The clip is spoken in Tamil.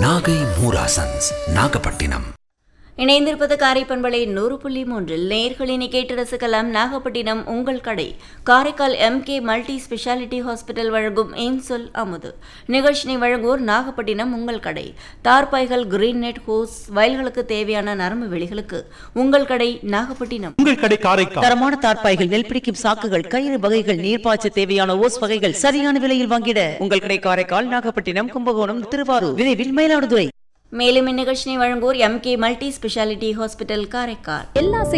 நாகை மூராசன்ஸ் நாகப்பட்டினம். இணைந்திருப்பது காரைப்பண்பளை 100.3. நேயர்களினை கேட்டு ரசிக்கலாம். நாகப்பட்டினம் உங்கள் கடை Karaikal MK multi speciality hospital வழங்கும் இன்சொல் அமுது நிகழ்ச்சியை வழங்குவோர் நாகப்பட்டினம் உங்கள் கடை. தார்பாய்கள், கிரீன் நெட், ஹோஸ், வயல்களுக்கு தேவையான நரம்பு வெளிகளுக்கு உங்கள் கடை நாகப்பட்டினம். உங்கள் கடை காரைக்கால். தரமான தார்பாய்கள், நெல் பிடிக்கும் சாக்குகள், கயிறு வகைகள், நீர்ப்பாய்ச்ச தேவையான ஓஸ் வகைகள் சரியான விலையில் வாங்கிட உங்கள் கடை காரைக்கால், நாகப்பட்டினம், கும்பகோணம், திருவாரூர், விரைவில் மயிலாடுதுறை. மேலும் இந்நிகழ்ச்சியை வழங்குவோர் MK multi speciality hospital Karaikal. எல்லா